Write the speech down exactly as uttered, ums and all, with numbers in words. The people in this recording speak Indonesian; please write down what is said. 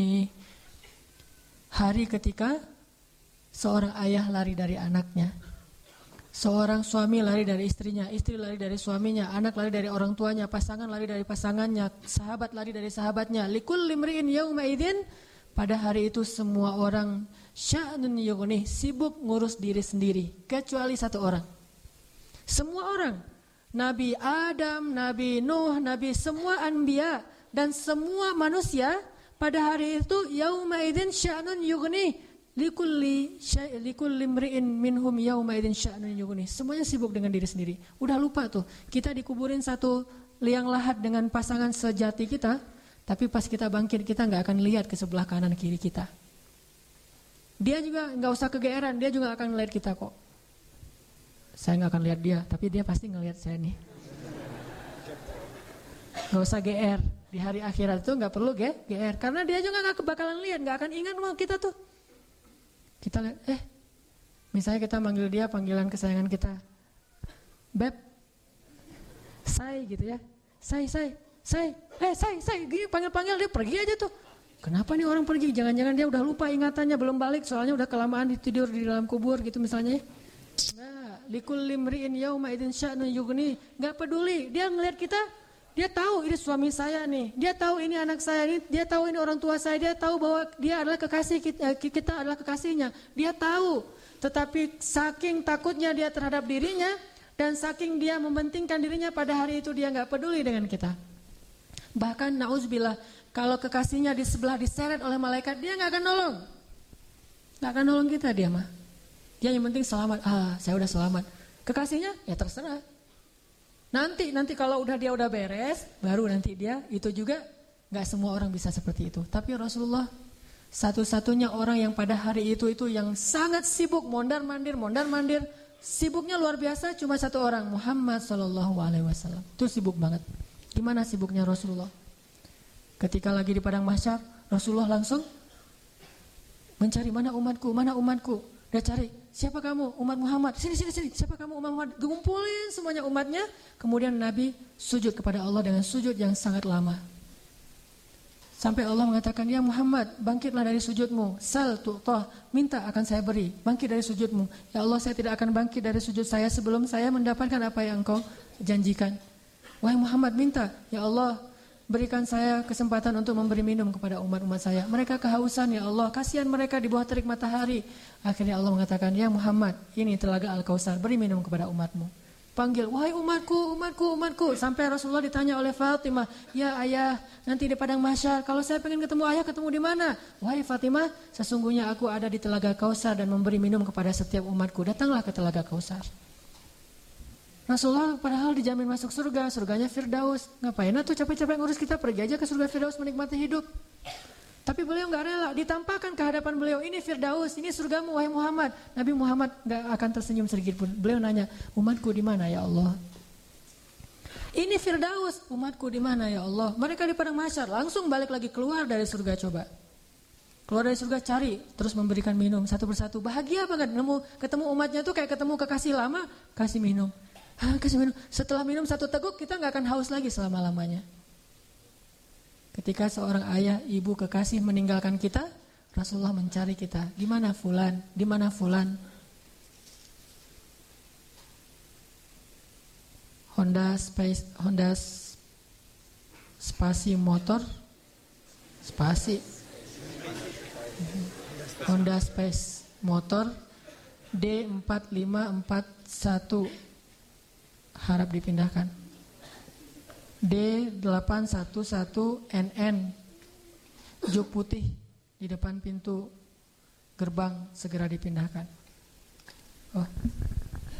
hari ketika seorang ayah lari dari anaknya, seorang suami lari dari istrinya, istri lari dari suaminya, anak lari dari orang tuanya, pasangan lari dari pasangannya, sahabat lari dari sahabatnya. Likulli imri'in yauma idzin, pada hari itu semua orang sya'nun yughnih, sibuk ngurus diri sendiri, kecuali satu orang. Semua orang, Nabi Adam, Nabi Nuh, Nabi semua anbiya dan semua manusia pada hari itu yauma idzin sya'nun yughnih, likulli syai' likulli imri'in minhum yauma idzin sya'nun yughnih. Semuanya sibuk dengan diri sendiri. Udah lupa tuh, kita dikuburin satu liang lahat dengan pasangan sejati kita, tapi pas kita bangkit kita nggak akan lihat ke sebelah kanan kiri kita. Dia juga nggak usah kegeeran, dia juga akan ngelihat kita kok. Saya nggak akan lihat dia, tapi dia pasti ngelihat saya nih. Nggak usah G R. Di hari akhirat itu nggak perlu G R, karena dia juga nggak bakalan lihat, nggak akan ingat sama kita tuh. Kita lihat, eh, misalnya kita manggil dia panggilan kesayangan kita, Beb, say gitu ya, say, say, say, eh, say, say, gini panggil-panggil dia pergi aja tuh. Kenapa nih orang pergi? Jangan-jangan dia udah lupa ingatannya, belum balik, soalnya udah kelamaan tidur di dalam kubur gitu misalnya. Nah, likulli imri'in yauma idzin sya'nun yughnih, nggak peduli, dia ngelihat kita. Dia tahu ini suami saya nih, dia tahu ini anak saya nih, dia tahu ini orang tua saya, dia tahu bahwa dia adalah kekasih kita, kita adalah kekasihnya. Dia tahu, tetapi saking takutnya dia terhadap dirinya dan saking dia mementingkan dirinya pada hari itu dia nggak peduli dengan kita. Bahkan nauzubillah, kalau kekasihnya di sebelah diseret oleh malaikat, dia nggak akan nolong, nggak akan nolong kita dia mah. Dia yang penting selamat, ah saya udah selamat. Kekasihnya ya terserah. Nanti nanti kalau udah dia udah beres, baru nanti dia itu juga nggak semua orang bisa seperti itu. Tapi Rasulullah satu-satunya orang yang pada hari itu itu yang sangat sibuk mondar mandir mondar mandir, sibuknya luar biasa cuma satu orang, Muhammad Shallallahu Alaihi Wasallam. Itu sibuk banget. Gimana sibuknya Rasulullah? Ketika lagi di padang mahsyar, Rasulullah langsung mencari mana umatku, mana umatku. Dia cari, siapa kamu? Umat Muhammad. Sini, sini, sini. Siapa kamu? Umat Muhammad. Kumpulin semuanya umatnya. Kemudian Nabi sujud kepada Allah dengan sujud yang sangat lama. Sampai Allah mengatakan, ya Muhammad, bangkitlah dari sujudmu. Sal tu'tah, minta akan saya beri. Bangkit dari sujudmu. Ya Allah, saya tidak akan bangkit dari sujud saya sebelum saya mendapatkan apa yang engkau janjikan. Wahai Muhammad, minta. Ya Allah, berikan saya kesempatan untuk memberi minum kepada umat-umat saya. Mereka kehausan ya Allah, kasihan mereka di bawah terik matahari. Akhirnya Allah mengatakan, ya Muhammad, ini telaga Al-Kautsar, beri minum kepada umatmu. Panggil, wahai umatku, umatku, umatku. Sampai Rasulullah ditanya oleh Fatimah, ya ayah, nanti di padang mahsyar, kalau saya pengen ketemu ayah, ketemu di mana? Wahai Fatimah, sesungguhnya aku ada di telaga Kautsar dan memberi minum kepada setiap umatku. Datanglah ke telaga Kautsar. Rasulullah padahal dijamin masuk surga, surganya Firdaus. Ngapain tuh capek-capek ngurus kita, pergi aja ke surga Firdaus menikmati hidup. Tapi beliau nggak rela, ditampakkan ke hadapan beliau, ini Firdaus, ini surgamu wahai Muhammad. Nabi Muhammad nggak akan tersenyum sedikit pun. Beliau nanya, umatku di mana ya Allah? Ini Firdaus, umatku di mana ya Allah? Mereka di padang mahsyar, langsung balik lagi keluar dari surga coba. Keluar dari surga cari, terus memberikan minum satu persatu. Bahagia banget nemu ketemu umatnya tuh kayak ketemu kekasih lama, kasih minum. Ah, kasih minum. Setelah minum satu teguk kita nggak akan haus lagi selama-lamanya. Ketika seorang ayah, ibu, kekasih meninggalkan kita, Rasulullah mencari kita. Di mana fulan? Di mana fulan? Honda Space, Honda Spasi motor, Spasi, Honda Space motor D empat lima empat satu. Harap dipindahkan. D delapan satu satu N N, juk putih di depan pintu gerbang, segera dipindahkan. Oh.